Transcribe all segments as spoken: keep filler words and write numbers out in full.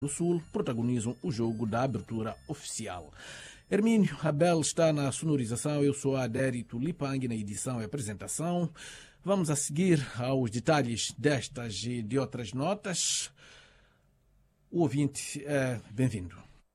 do Sul protagonizam o jogo da abertura oficial. Hermínio Abel está na sonorização, eu sou a Adérito Lipang na edição e apresentação. Vamos a seguir aos detalhes destas e de outras notas. O ouvinte é bem-vindo.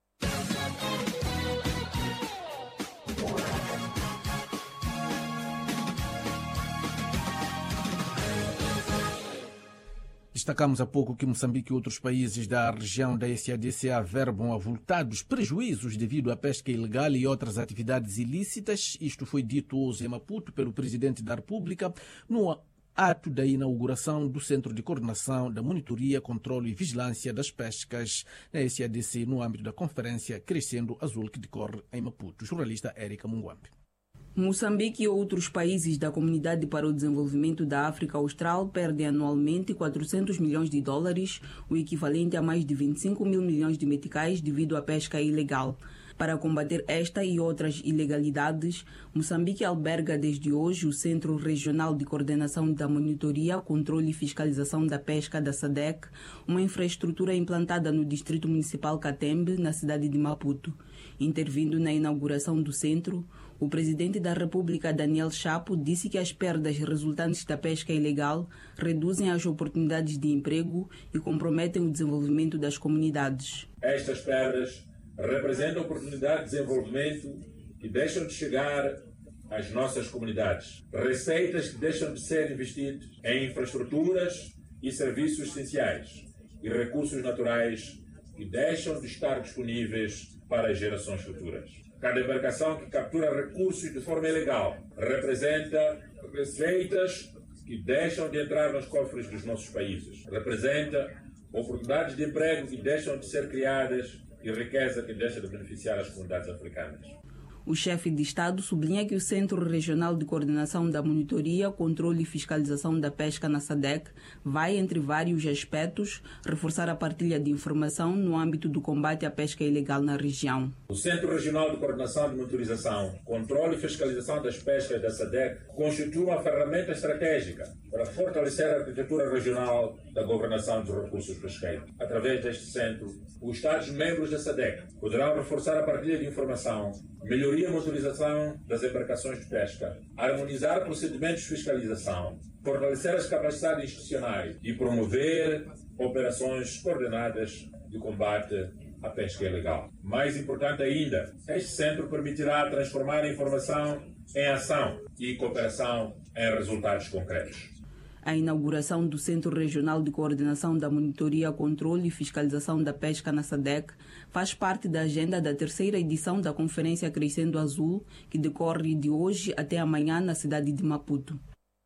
Destacamos há pouco que Moçambique e outros países da região da S A D C averbam avultados prejuízos devido à pesca ilegal e outras atividades ilícitas. Isto foi dito hoje em Maputo pelo Presidente da República no ato da inauguração do Centro de Coordenação da Monitoria, Controlo e Vigilância das Pescas na S A D C no âmbito da Conferência Crescendo Azul que decorre em Maputo. Jornalista Érica Munguambe. Moçambique e outros países da Comunidade para o Desenvolvimento da África Austral perdem anualmente quatrocentos milhões de dólares, o equivalente a mais de vinte e cinco mil milhões de meticais devido à pesca ilegal. Para combater esta e outras ilegalidades, Moçambique alberga desde hoje o Centro Regional de Coordenação da Monitoria, Controle e Fiscalização da Pesca da SADC, uma infraestrutura implantada no Distrito Municipal Catembe, na cidade de Maputo. Intervindo na inauguração do centro, o presidente da República, Daniel Chapo, disse que as perdas resultantes da pesca ilegal reduzem as oportunidades de emprego e comprometem o desenvolvimento das comunidades. Estas perdas representam oportunidades de desenvolvimento que deixam de chegar às nossas comunidades. Receitas que deixam de ser investidas em infraestruturas e serviços essenciais e recursos naturais que deixam de estar disponíveis para as gerações futuras. Cada embarcação que captura recursos de forma ilegal representa receitas que deixam de entrar nos cofres dos nossos países. Representa oportunidades de emprego que deixam de ser criadas e riqueza que deixa de beneficiar as comunidades africanas. O chefe de Estado sublinha que o Centro Regional de Coordenação da Monitoria, Controle e Fiscalização da Pesca na SADC vai, entre vários aspectos, reforçar a partilha de informação no âmbito do combate à pesca ilegal na região. O Centro Regional de Coordenação de Monitorização, Controle e Fiscalização das Pescas da SADC constitui uma ferramenta estratégica para fortalecer a arquitetura regional da governação dos recursos pesqueiros. Através deste centro, os Estados-membros da SADC poderão reforçar a partilha de informação, melhoria a motorização das embarcações de pesca, harmonizar procedimentos de fiscalização, fortalecer as capacidades institucionais e promover operações coordenadas de combate à pesca ilegal. Mais importante ainda, este centro permitirá transformar a informação em ação e cooperação em resultados concretos. A inauguração do Centro Regional de Coordenação da Monitoria, Controle e Fiscalização da Pesca na SADC faz parte da agenda da terceira edição da Conferência Crescendo Azul, que decorre de hoje até amanhã na cidade de Maputo.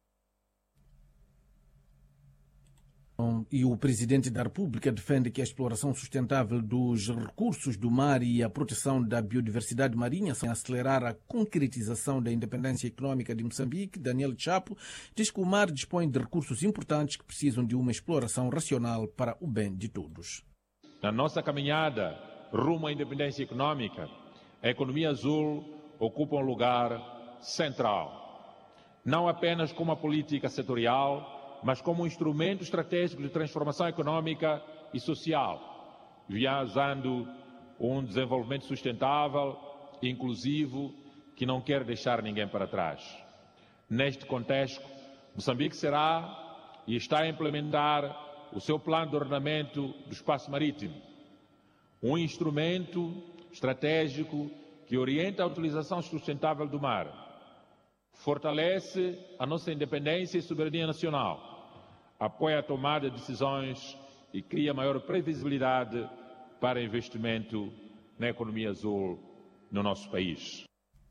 E o Presidente da República defende que a exploração sustentável dos recursos do mar e a proteção da biodiversidade marinha são acelerar a concretização da independência econômica de Moçambique. Daniel Chapo diz que o mar dispõe de recursos importantes que precisam de uma exploração racional para o bem de todos. Na nossa caminhada rumo à independência econômica, a economia azul ocupa um lugar central, não apenas como uma política setorial, mas como um instrumento estratégico de transformação econômica e social, visando um desenvolvimento sustentável, inclusivo, que não quer deixar ninguém para trás. Neste contexto, Moçambique será e está a implementar o seu plano de ordenamento do espaço marítimo, um instrumento estratégico que orienta a utilização sustentável do mar, fortalece a nossa independência e soberania nacional, apoia a tomada de decisões e cria maior previsibilidade para investimento na economia azul no nosso país.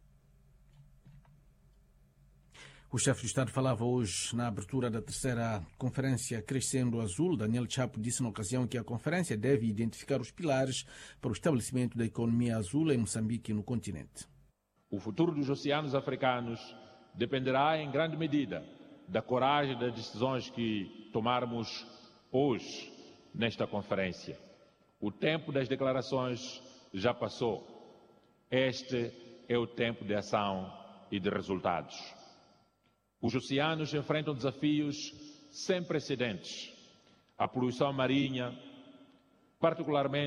O chefe de Estado falava hoje na abertura da terceira Conferência Crescendo Azul. Daniel Chapo disse na ocasião que a conferência deve identificar os pilares para o estabelecimento da economia azul em Moçambique e no continente. O futuro dos oceanos africanos dependerá em grande medida da coragem das decisões que tomarmos hoje nesta conferência. O tempo das declarações já passou. Este é o tempo de ação e de resultados. Os oceanos enfrentam desafios sem precedentes. A poluição marinha, particularmente